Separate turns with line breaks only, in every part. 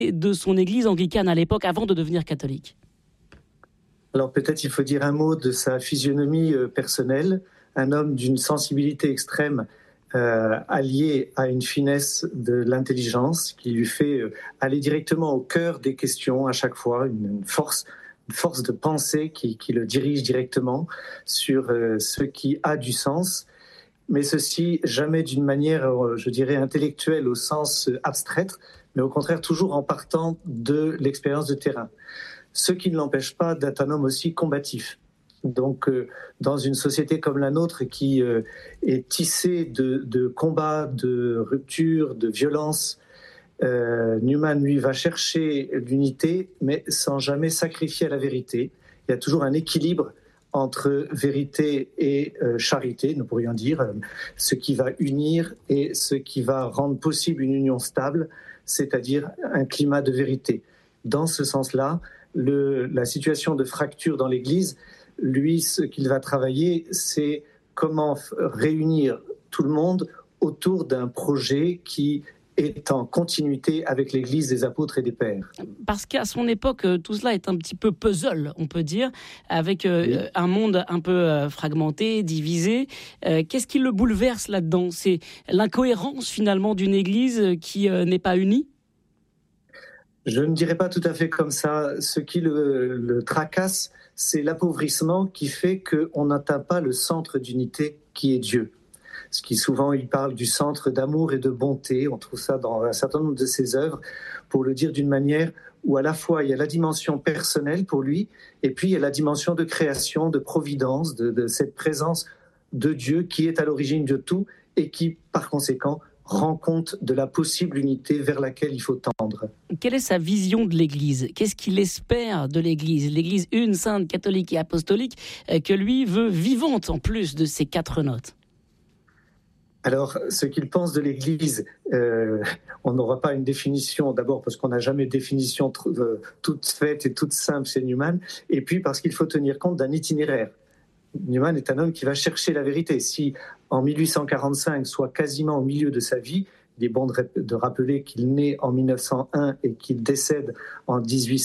de son église anglicane à l'époque, avant de devenir catholique?
Alors peut-être il faut dire un mot de sa physionomie personnelle, un homme d'une sensibilité extrême, alliée à une finesse de l'intelligence qui lui fait aller directement au cœur des questions à chaque fois, une force de pensée qui le dirige directement sur ce qui a du sens, mais ceci jamais d'une manière, je dirais, intellectuelle au sens abstrait, mais au contraire toujours en partant de l'expérience de terrain. Ce qui ne l'empêche pas d'être un homme aussi combatif. Donc, dans une société comme la nôtre qui est tissée de combats, de ruptures, de violences, Newman, lui, va chercher l'unité, mais sans jamais sacrifier à la vérité. Il y a toujours un équilibre entre vérité et charité, nous pourrions dire, ce qui va unir et ce qui va rendre possible une union stable, c'est-à-dire un climat de vérité. Dans ce sens-là, la situation de fracture dans l'Église, lui, ce qu'il va travailler, c'est comment réunir tout le monde autour d'un projet qui est en continuité avec l'Église des apôtres et des pères.
Parce qu'à son époque, tout cela est un petit peu puzzle, on peut dire, avec un monde un peu fragmenté, divisé. Qu'est-ce qui le bouleverse là-dedans? C'est l'incohérence finalement d'une Église qui n'est pas unie?
Je ne dirais pas tout à fait comme ça. Ce qui le tracasse, c'est l'appauvrissement qui fait qu'on n'atteint pas le centre d'unité qui est Dieu. Ce qui souvent, il parle du centre d'amour et de bonté. On trouve ça dans un certain nombre de ses œuvres, pour le dire d'une manière où à la fois il y a la dimension personnelle pour lui, et puis il y a la dimension de création, de providence, de cette présence de Dieu qui est à l'origine de tout et qui, par conséquent, rend compte de la possible unité vers laquelle il faut tendre.
Quelle est sa vision de l'Église? Qu'est-ce qu'il espère de l'Église? L'Église une, sainte, catholique et apostolique, que lui veut vivante en plus de ces 4 notes.
Alors, ce qu'il pense de l'Église, on n'aura pas une définition, d'abord parce qu'on n'a jamais de définition toute faite et toute simple chez Newman, et puis parce qu'il faut tenir compte d'un itinéraire. Newman est un homme qui va chercher la vérité. Si en 1845, soit quasiment au milieu de sa vie, il est bon de rappeler qu'il naît en 1901 et qu'il décède en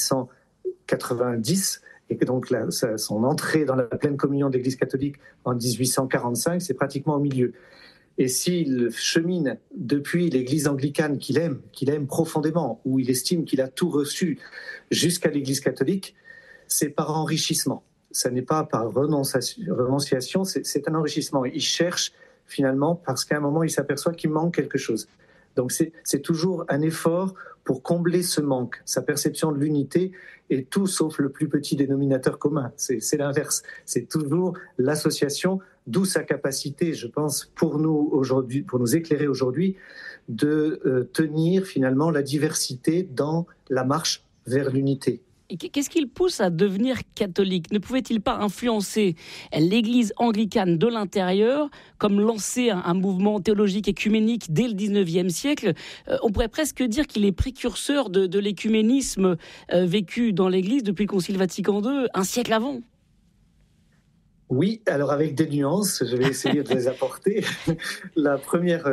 1890, et que donc son entrée dans la pleine communion de l'Église catholique en 1845, c'est pratiquement au milieu. Et s'il chemine depuis l'Église anglicane qu'il aime profondément, où il estime qu'il a tout reçu, jusqu'à l'Église catholique, c'est par enrichissement. Ça n'est pas par renonciation, c'est un enrichissement. Il cherche finalement parce qu'à un moment, il s'aperçoit qu'il manque quelque chose. Donc c'est toujours un effort pour combler ce manque, sa perception de l'unité est tout sauf le plus petit dénominateur commun. C'est l'inverse. C'est toujours l'association, d'où sa capacité, je pense, pour nous aujourd'hui, pour nous éclairer aujourd'hui, de tenir finalement la diversité dans la marche vers l'unité.
Et qu'est-ce qui le pousse à devenir catholique? Ne pouvait-il pas influencer l'Église anglicane de l'intérieur, comme lancer un mouvement théologique écuménique dès le 19e siècle? On pourrait presque dire qu'il est précurseur de l'écuménisme vécu dans l'Église depuis le Concile Vatican II, un siècle avant.
Oui, alors avec des nuances, je vais essayer de les apporter. La première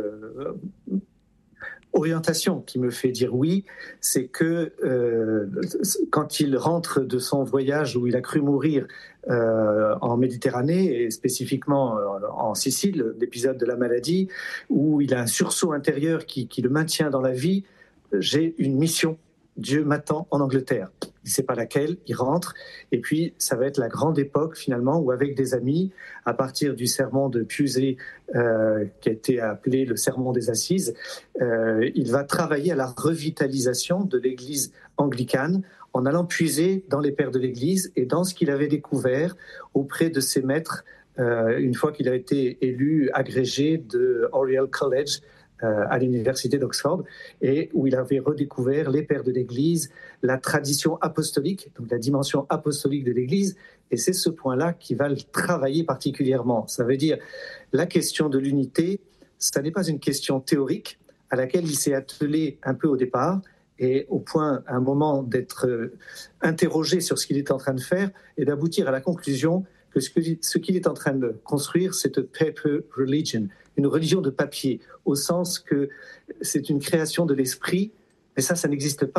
orientation qui me fait dire oui, c'est que quand il rentre de son voyage où il a cru mourir en Méditerranée, et spécifiquement en Sicile, l'épisode de la maladie, où il a un sursaut intérieur qui le maintient dans la vie, j'ai une mission. Dieu m'attend en Angleterre. Il ne sait pas laquelle, il rentre, et puis ça va être la grande époque finalement où avec des amis, à partir du sermon de Pusey, qui a été appelé le sermon des Assises, il va travailler à la revitalisation de l'Église anglicane en allant puiser dans les pères de l'Église et dans ce qu'il avait découvert auprès de ses maîtres, une fois qu'il a été élu agrégé de Oriel College, à l'université d'Oxford, et où il avait redécouvert les pères de l'Église, la tradition apostolique, donc la dimension apostolique de l'Église, et c'est ce point-là qui va le travailler particulièrement. Ça veut dire la question de l'unité, ça n'est pas une question théorique à laquelle il s'est attelé un peu au départ, et au point, à un moment, d'être interrogé sur ce qu'il est en train de faire, et d'aboutir à la conclusion que ce qu'il est en train de construire, c'est a paper religion, une religion de papier, au sens que c'est une création de l'esprit, mais ça n'existe pas